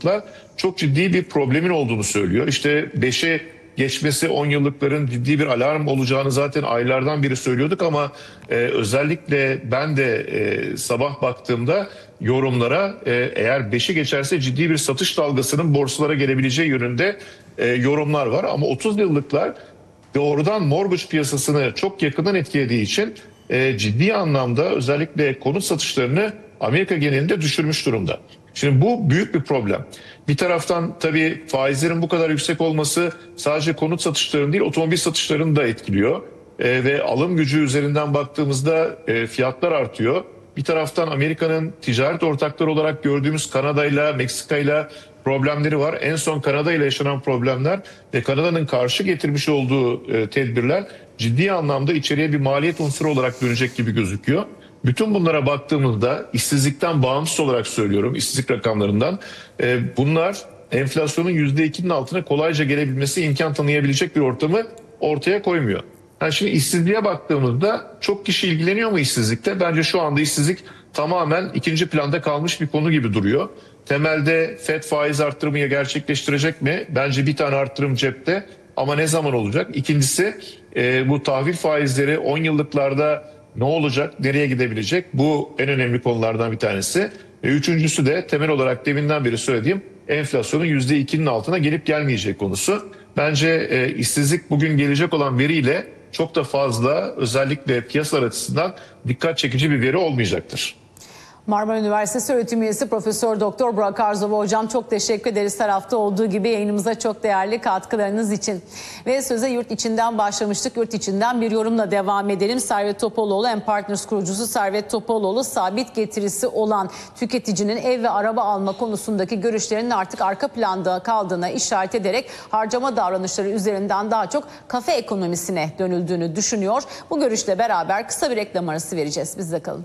yıllıklar çok ciddi bir problemin olduğunu söylüyor. İşte 5'e geçmesi 10 yıllıkların ciddi bir alarm olacağını zaten aylardan beri söylüyorduk ama özellikle ben de sabah baktığımda yorumlara eğer 5'i geçerse ciddi bir satış dalgasının borsalara gelebileceği yönünde yorumlar var. Ama 30 yıllıklar doğrudan mortgage piyasasını çok yakından etkilediği için ciddi anlamda özellikle konut satışlarını Amerika genelinde düşürmüş durumda. Şimdi bu büyük bir problem. Bir taraftan tabii faizlerin bu kadar yüksek olması sadece konut satışlarını değil otomobil satışlarını da etkiliyor. Ve alım gücü üzerinden baktığımızda fiyatlar artıyor. Bir taraftan Amerika'nın ticaret ortakları olarak gördüğümüz Kanada'yla, Meksika'yla problemleri var. En son Kanada ile yaşanan problemler ve Kanada'nın karşı getirmiş olduğu tedbirler ciddi anlamda içeriye bir maliyet unsuru olarak dönecek gibi gözüküyor. Bütün bunlara baktığımızda işsizlikten bağımsız olarak söylüyorum, işsizlik rakamlarından bunlar enflasyonun %2'nin altına kolayca gelebilmesi imkan tanıyabilecek bir ortamı ortaya koymuyor. Yani şimdi işsizliğe baktığımızda çok kişi ilgileniyor mu işsizlikte? Bence şu anda işsizlik tamamen ikinci planda kalmış bir konu gibi duruyor. Temelde FED faiz arttırımı gerçekleştirecek mi? Bence bir tane arttırım cepte ama ne zaman olacak? İkincisi bu tahvil faizleri 10 yıllıklarda ne olacak? Nereye gidebilecek? Bu en önemli konulardan bir tanesi. Üçüncüsü de temel olarak deminden beri söylediğim enflasyonun %2'nin altına gelip gelmeyecek konusu. Bence işsizlik bugün gelecek olan veriyle çok da fazla özellikle piyasalar açısından dikkat çekici bir veri olmayacaktır. Marmara Üniversitesi öğretim üyesi Profesör Doktor Burak Arzova hocam çok teşekkür ederiz her hafta olduğu gibi yayınımıza çok değerli katkılarınız için. Ve söze yurt içinden başlamıştık. Yurt içinden bir yorumla devam edelim. Servet Topaloğlu Partners kurucusu Servet Topaloğlu sabit getirisi olan tüketicinin ev ve araba alma konusundaki görüşlerinin artık arka planda kaldığına işaret ederek harcama davranışları üzerinden daha çok kafe ekonomisine dönüldüğünü düşünüyor. Bu görüşle beraber kısa bir reklam arası vereceğiz. Bizde kalın.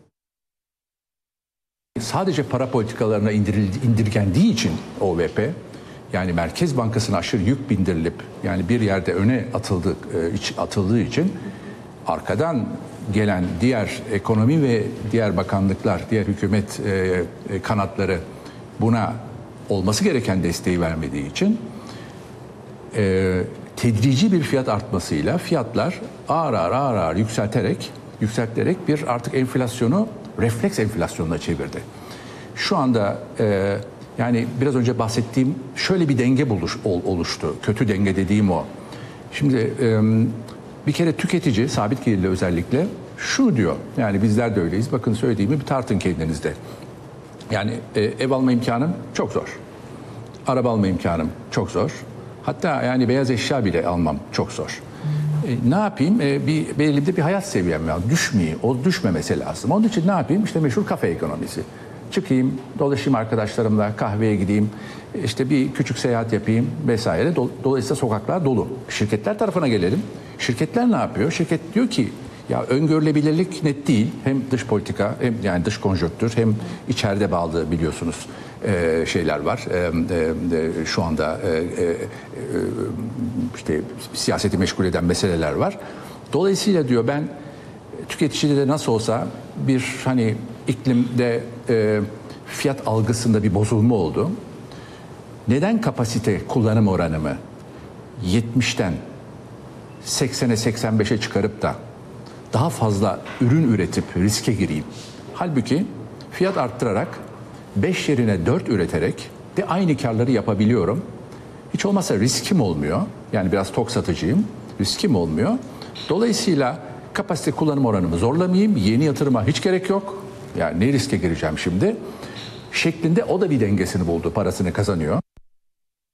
Sadece para politikalarına indirgendiği için OVP, yani Merkez Bankası'na aşırı yük bindirilip yani bir yerde öne atıldığı için arkadan gelen diğer ekonomi ve diğer bakanlıklar, diğer hükümet kanatları buna olması gereken desteği vermediği için tedrici bir fiyat artmasıyla fiyatlar ağır ağır yükselterek bir artık enflasyonu refleks enflasyonuna çevirdi. Şu anda yani biraz önce bahsettiğim şöyle bir denge oluştu. Kötü denge dediğim o. Şimdi bir kere tüketici, sabit gelirli özellikle şunu diyor. Yani bizler de öyleyiz. Bakın söylediğimi bir tartın kendinizde. Yani ev alma imkanım çok zor. Araba alma imkanım çok zor. Hatta yani beyaz eşya bile almam çok zor. Ne yapayım? Elimde bir hayat seviyem var. O düşmemesi lazım. Onun için ne yapayım? İşte meşhur kafe ekonomisi. Çıkayım, dolaşayım arkadaşlarımla, kahveye gideyim, işte bir küçük seyahat yapayım vesaire. Dolayısıyla sokaklar dolu. Şirketler tarafına gelelim. Şirketler ne yapıyor? Şirket diyor ki ya öngörülebilirlik net değil. Hem dış politika hem yani dış konjonktür hem içeride bağlı biliyorsunuz şeyler var. Şu anda işte siyaseti meşgul eden meseleler var. Dolayısıyla diyor ben tüketicide de nasıl olsa bir hani iklimde fiyat algısında bir bozulma oldu. Neden kapasite kullanım oranımı 70'ten 80'e 85'e çıkarıp da daha fazla ürün üretip riske gireyim? Halbuki fiyat arttırarak 5 yerine 4 üreterek de aynı karları yapabiliyorum. Hiç olmazsa riskim olmuyor. Yani biraz tok satıcıyım. Riskim olmuyor. Dolayısıyla kapasite kullanım oranımı zorlamayayım. Yeni yatırıma hiç gerek yok. Yani ne riske gireceğim şimdi? Şeklinde o da bir dengesini buldu. Parasını kazanıyor.